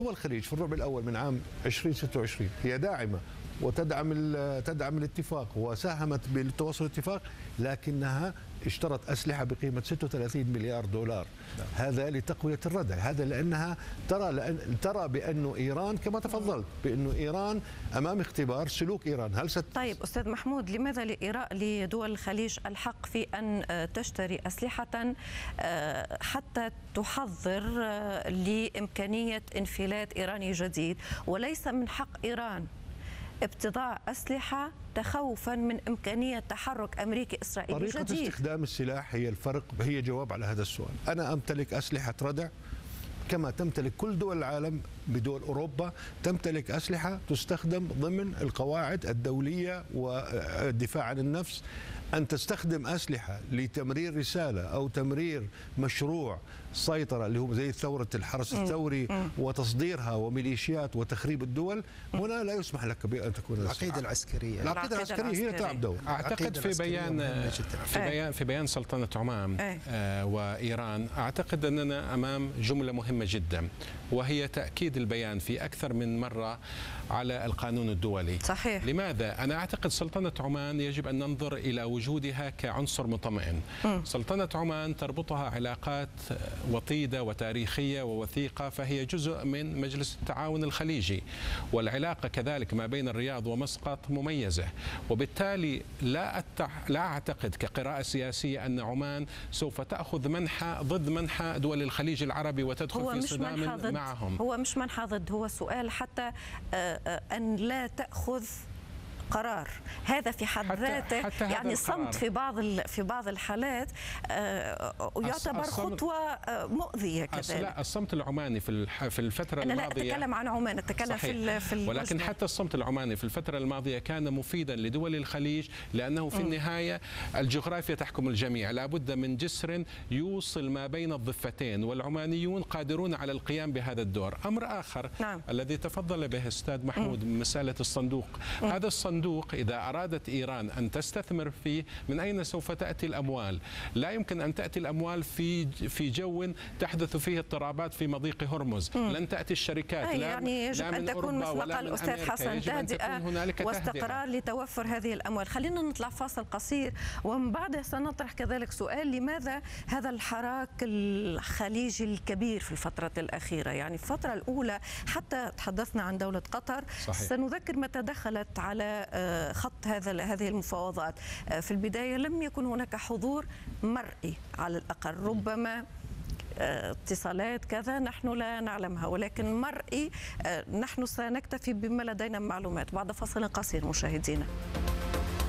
دول الخليج في الربع الأول من عام 2026 هي داعمة تدعم الاتفاق وساهمت بالتوصل الاتفاق، لكنها اشترت أسلحة بقيمة 36 مليار دولار. هذا لتقوية الردع، هذا لأنها ترى بأنه إيران كما تفضلت بأنه إيران أمام اختبار سلوك إيران. طيب أستاذ محمود، لماذا لدول الخليج الحق في أن تشتري أسلحة حتى تحضر لإمكانية انفلات إيراني جديد، وليس من حق إيران ابتضاع أسلحة تخوفا من إمكانية تحرك أمريكي إسرائيلي طريقة جديد؟ استخدام السلاح هي الفرق، هي جواب على هذا السؤال. أنا أمتلك أسلحة ردع كما تمتلك كل دول العالم، بدول أوروبا تمتلك أسلحة تستخدم ضمن القواعد الدولية والدفاع عن النفس. أن تستخدم أسلحة لتمرير رسالة أو تمرير مشروع سيطرة اللي هو زي ثورة الحرس الثوري وتصديرها وميليشيات وتخريب الدول، هنا لا يسمح لك بأن تكون العقيدة العسكرية. العقيدة العسكرية هي تلعب دور. أعتقد في بيان سلطنة عمان وإيران، أعتقد أننا أمام جملة مهمة جدا، وهي تأكيد البيان في أكثر من مرة على القانون الدولي. صحيح. لماذا؟ أنا أعتقد سلطنة عمان يجب أن ننظر إلى وجودها كعنصر مطمئن. سلطنة عمان تربطها علاقات وطيدة وتاريخية ووثيقة، فهي جزء من مجلس التعاون الخليجي، والعلاقة كذلك ما بين الرياض ومسقط مميزة، وبالتالي لا أعتقد كقراءة سياسية أن عمان سوف تأخذ منحى ضد منحى دول الخليج العربي وتدخل في صدام معهم. هو مش منحى ضد، هو سؤال حتى أن لا تأخذ قرار. هذا في حد ذاته يعني صمت في بعض الحالات يعتبر خطوة مؤذية كذلك. لا، الصمت العماني في الفترة الماضية، أنا لا أتكلم عن عمان، أتكلم في ولكن حتى الصمت العماني في الفترة الماضية كان مفيدا لدول الخليج، لأنه في النهاية الجغرافيا تحكم الجميع، لابد من جسر يوصل ما بين الضفتين، والعمانيون قادرون على القيام بهذا الدور. أمر آخر الذي تفضل به أستاذ محمود، مسألة الصندوق. هذا الصندوق إذا أرادت إيران أن تستثمر فيه، من أين سوف تأتي الأموال؟ لا يمكن أن تأتي الأموال في جو تحدث فيه اضطرابات في مضيق هرمز. لن تأتي الشركات يعني يجب أن تكون مثل ما قال الأستاذ حسن تهدئة واستقرار لتوفر هذه الأموال. خلينا نطلع فاصل قصير ومن بعده سنطرح كذلك سؤال: لماذا هذا الحراك الخليجي الكبير في الفترة الأخيرة؟ يعني في الفترة الأولى حتى تحدثنا عن دولة قطر. صحيح. سنذكر متى دخلت على خط هذه المفاوضات. في البداية لم يكن هناك حضور مرئي على الأقل، ربما اتصالات كذا نحن لا نعلمها، ولكن مرئي نحن سنكتفي بما لدينا معلومات. بعد فاصل قصير مشاهدينا.